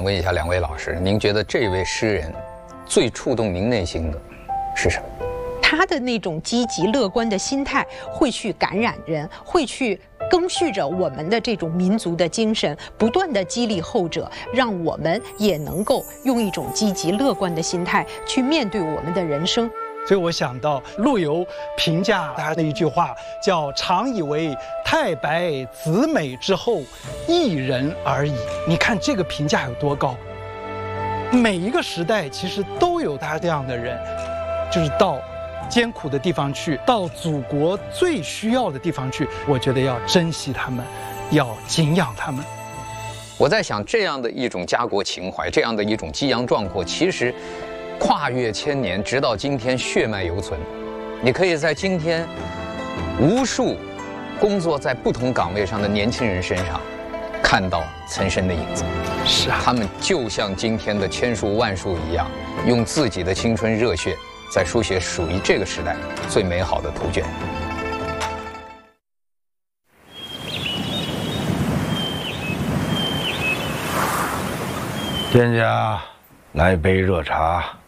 想问一下两位老师，您觉得这位诗人最触动您内心的是什么？ 他的那种积极乐观的心态会去感染人，会去更续着我们的这种民族的精神，不断的激励后者，让我们也能够用一种积极乐观的心态去面对我们的人生。 所以我想到陆游评价他的一句话，叫“常以为太白子美之后，一人而已”。你看这个评价有多高？每一个时代其实都有他这样的人，就是到艰苦的地方去，到祖国最需要的地方去。我觉得要珍惜他们，要敬仰他们。 我在想，这样的一种家国情怀，这样的一种激扬壮阔，其实跨越千年，直到今天血脉犹存。你可以在今天无数工作在不同岗位上的年轻人身上看到岑参的影子。 是啊， 他们就像今天的千树万树一样，用自己的青春热血在书写属于这个时代最美好的图卷。 店家，来杯热茶。